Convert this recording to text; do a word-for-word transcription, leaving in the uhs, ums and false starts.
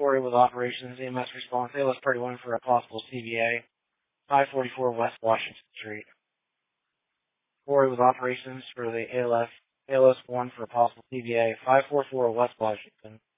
four eight with operations, E M S response, A L S Party one for a possible C B A, five forty-four West Washington Street. four eight with operations for the A L S, A L S one for a possible C B A, five forty-four West Washington.